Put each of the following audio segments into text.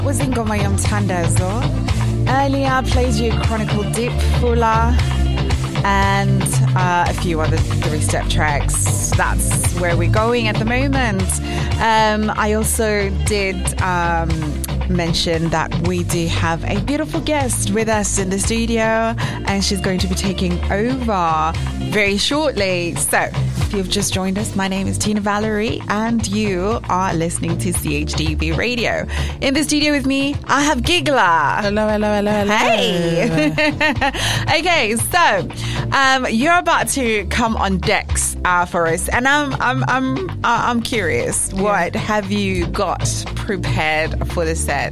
was Ingoma Yomtandazo. Earlier, I played you Chronicle Deep Fula and a few other three-step tracks. That's where we're going at the moment. I also did mention that we do have a beautiful guest with us in the studio, and she's going to be taking over very shortly. So, if you've just joined us, my name is Tina Valerie, and you are listening to CHDB Radio. In the studio with me, I have Gigla. Hello. Hey. Okay, so you're about to come on decks for us, and I'm curious. What have you got prepared for the sets?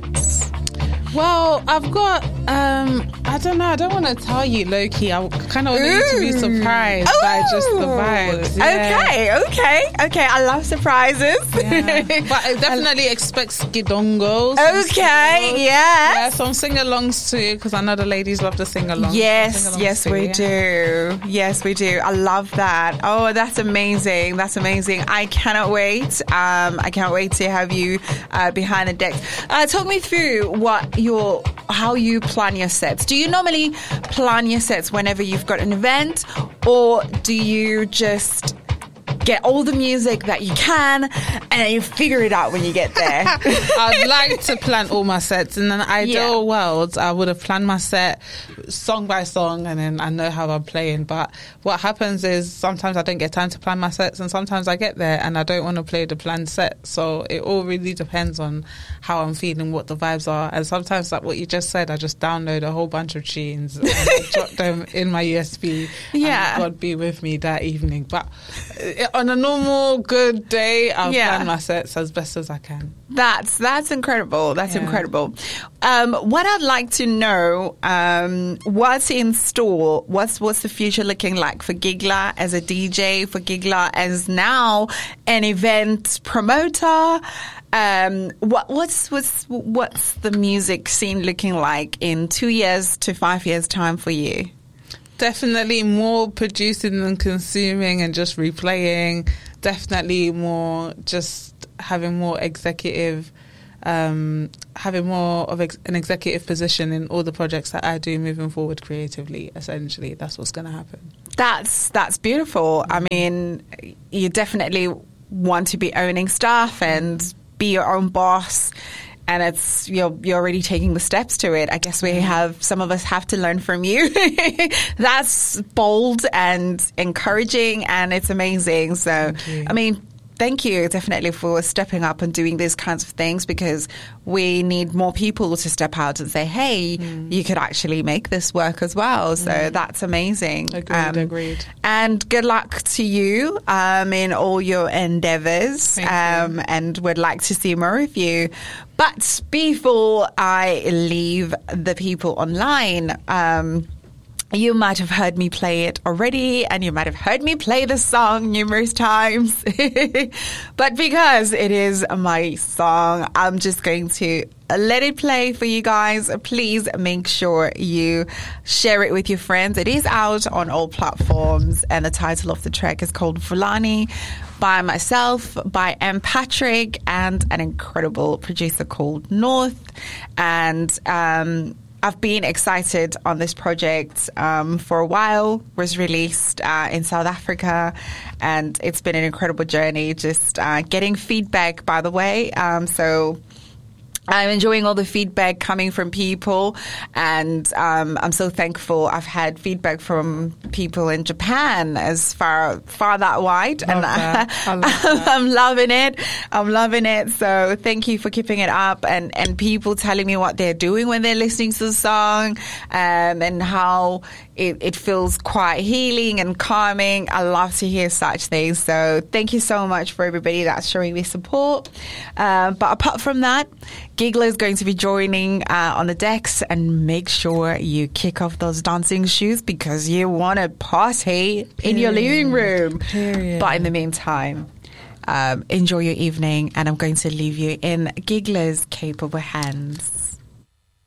Well, I've got, I don't know, I don't want to tell you, low-key. I kind of want you to be surprised by just the vibes. Yeah. Okay. I love surprises. Yeah. But I definitely expect skidongos. Okay, yeah, some sing-alongs too, because I know the ladies love to sing along. Yes, we do. Yes, we do. I love that. Oh, that's amazing. I cannot wait. I can't wait to have you behind the decks. Talk me through how you plan your sets. Do you normally plan your sets whenever you've got an event, or do you just get all the music that you can and then you figure it out when you get there? I'd like to plan all my sets. In an ideal world, I would have planned my set song by song, and then I know how I'm playing. But what happens is sometimes I don't get time to plan my sets, and sometimes I get there and I don't want to play the planned set. So it all really depends on how I'm feeling, what the vibes are. And sometimes, like what you just said, I just download a whole bunch of tunes and I drop them in my USB. Yeah. And God be with me that evening. But on a normal good day, I'll plan my sets as best as I can. That's incredible. That's incredible. What I'd like to know, what's in store? What's the future looking like for Gigla as a DJ, for Gigla as now an event promoter? What's the music scene looking like in 2 years to 5 years time for you? Definitely more producing than consuming and just replaying. Definitely more just having more executive, having more of an executive position in all the projects that I do moving forward creatively. Essentially, that's what's going to happen. That's beautiful. I mean, you definitely want to be owning stuff and be your own boss. And it's you're already taking the steps to it. I guess some of us have to learn from you. That's bold and encouraging, and it's amazing. So, I mean, thank you definitely for stepping up and doing these kinds of things, because we need more people to step out and say, hey, you could actually make this work as well. So that's amazing. Agreed. And good luck to you in all your endeavors. And would like to see more of you. But before I leave the people online, you might have heard me play it already, and you might have heard me play the song numerous times. But because it is my song, I'm just going to let it play for you guys. Please make sure you share it with your friends. It is out on all platforms, and the title of the track is called Fulani, by myself, by M. Patrick, and an incredible producer called North. And I've been excited on this project for a while. It was released in South Africa, and it's been an incredible journey, just getting feedback, by the way. So I'm enjoying all the feedback coming from people, and I'm so thankful. I've had feedback from people in Japan as far that wide, and I'm loving it. I'm loving it. So thank you for keeping it up, and people telling me what they're doing when they're listening to the song, and how it feels quite healing and calming. I love to hear such things. So thank you so much for everybody that's showing me support. But apart from that, Gigla is going to be joining on the decks, and make sure you kick off those dancing shoes, because you want to party in your living room. But in the meantime, enjoy your evening, and I'm going to leave you in Gigla's capable hands.